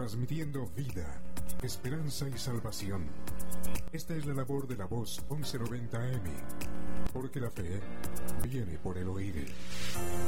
transmitiendo vida, esperanza y salvación. Esta es la labor de la Voz 1190 AM, porque la fe viene por el oír.